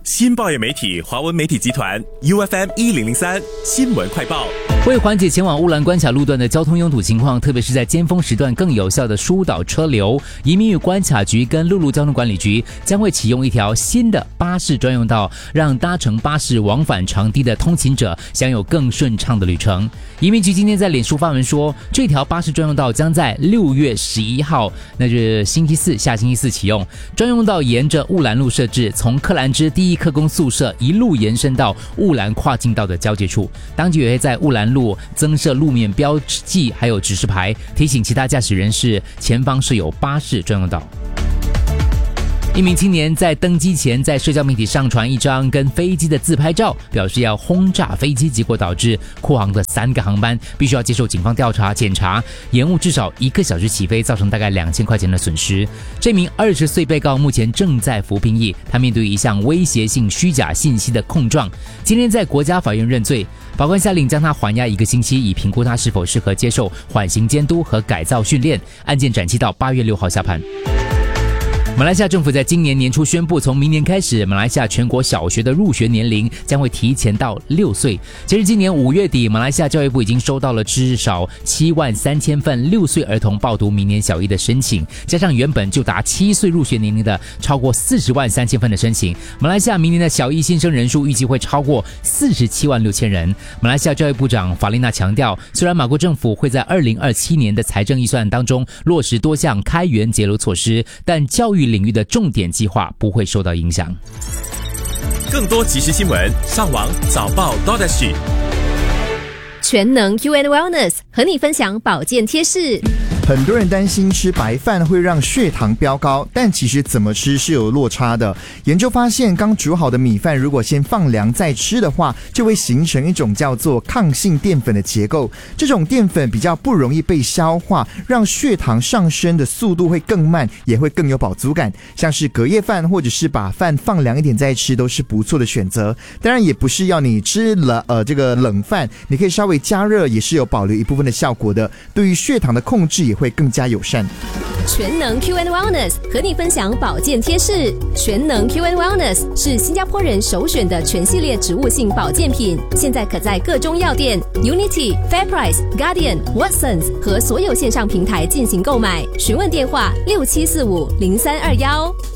新报业媒体华文媒体集团 UFM 1003新闻快报。 为缓解前往乌兰关卡路段的交通拥堵情况，特别是在尖峰时段更有效的疏导车流，移民与关卡局跟陆路交通管理局将会启用一条新的巴士专用道，让搭乘巴士往返长堤的通勤者享有更顺畅的旅程。移民局今天在脸书发文说，这条巴士专用道将在6月11号，那就是星期四，下星期四启用。专用道沿着乌兰路设置，从克兰芝第一科工宿舍一路延伸到乌兰跨境道的交界处。当局也会在乌兰路增设路面标记还有指示牌，提醒其他驾驶人士前方是有巴士专用道。一名青年在登机前在社交媒体上传一张跟飞机的自拍照，表示要轰炸飞机，结果导致库航的3个航班必须要接受警方调查检查，延误至少1个小时起飞，造成大概2000块钱的损失。这名20岁被告目前正在服兵役，他面对一项威胁性虚假信息的控状，今天在国家法院认罪，法官下令将他缓押1个星期，以评估他是否适合接受缓刑监督和改造训练。案件展期到8月6号下判。马来西亚政府在今年年初宣布，从明年开始，马来西亚全国小学的入学年龄将会提前到6岁。截至今年5月底，马来西亚教育部已经收到了至少73000份6岁儿童报读明年小一的申请，加上原本就达7岁入学年龄的超过403000份的申请，马来西亚明年的小一新生人数预计会超过476000人。马来西亚教育部长法丽娜强调，虽然马国政府会在2027年的财政预算当中落实多项开源节流措施，但教育领域的重点计划不会受到影响。 更多即时新闻，上网早报 .SG。 全能 Q&Wellness 和你分享保健贴士。 很多人担心吃白饭会让血糖飙高，但其实怎么吃是有落差的。研究发现，刚煮好的米饭如果先放凉再吃的话，就会形成一种叫做抗性淀粉的结构。这种淀粉比较不容易被消化，让血糖上升的速度会更慢，也会更有饱足感。像是隔夜饭或者是把饭放凉一点再吃，都是不错的选择。当然也不是要你吃了这个冷饭，你可以稍微加热，也是有保留一部分的效果的，对于血糖的控制也会更加友善。 全能 Q&Wellness 和你分享保健贴士。全能 Q&Wellness 是新加坡人首选的全系列植物性保健品，现在可在各中药店、Unity、FairPrice、Guardian、Watsons 和所有线上平台进行购买。询问电话67450321。